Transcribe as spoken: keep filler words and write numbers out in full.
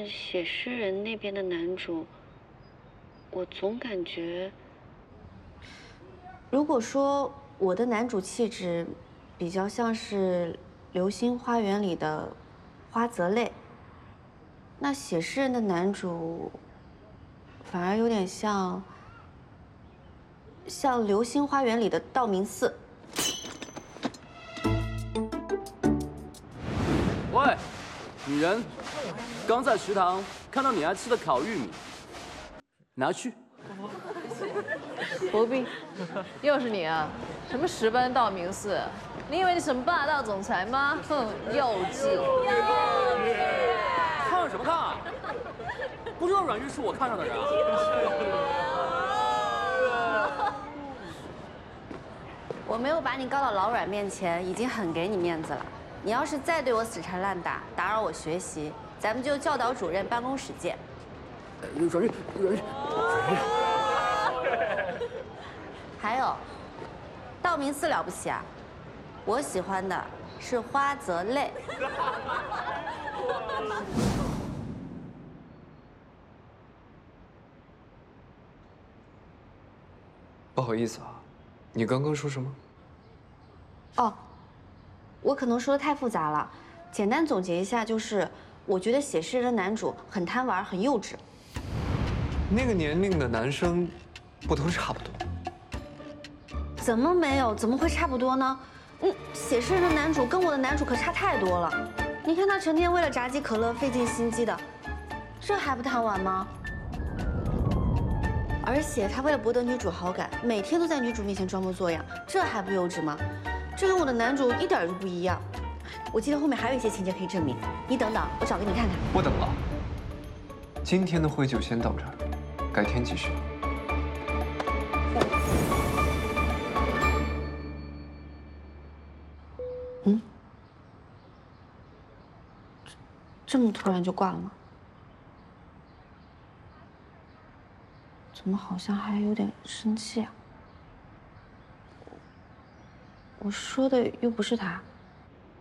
写诗人那边的男主，我总感觉， 如果说我的男主气质比较像是《流星花园》里的花泽类，那写诗人的男主反而有点像像《流星花园》里的道明寺。 喂，女人，刚在食堂看到你爱吃的烤玉米，拿去。 不必，又是你啊！什么十班道明寺？你以为你什么霸道总裁吗？哼，幼稚！幼稚！ 看什么看啊？不知道阮玉是我看上的人啊？ 我没有把你告到老阮面前，已经很给你面子了。你要是再对我死缠烂打，打扰我学习，咱们就教导主任办公室见。 阮玉，阮玉，阮玉。 还有，道明寺了不起啊！我喜欢的是花泽类。 不好意思啊，你刚刚说什么？ 哦，我可能说的太复杂了，简单总结一下就是，我觉得写诗人的男主很贪玩，很幼稚。 那个年龄的男生，不都差不多？ 怎么没有？怎么会差不多呢？嗯，写诗人的男主跟我的男主可差太多了。你看他成天为了炸鸡可乐费尽心机的，这还不贪玩吗？而且他为了博得女主好感，每天都在女主面前装模作样，这还不幼稚吗？这跟我的男主一点都不一样。我记得后面还有一些情节可以证明，你等等，我找给你看看。 不等了，今天的会就先到这儿，改天继续。 嗯，这这么突然就挂了吗？怎么好像还有点生气啊？我说的又不是他。